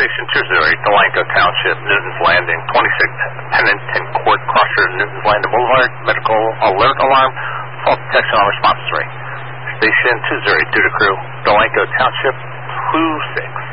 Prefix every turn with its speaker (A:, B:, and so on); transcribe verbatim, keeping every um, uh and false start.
A: Station two zero eight, Delanco Township, Newton's Landing, twenty-six Pennington Court, Crusher, Newton's Landing Boulevard, medical alert alarm, fault detection on response three. Station two zero eight, Duty Crew, Delanco Township, two six.